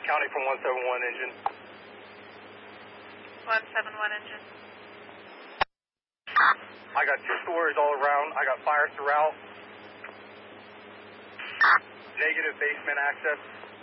County from 171 engine. 171 engine. I got 2 stories all around. I got fire throughout. Negative basement access.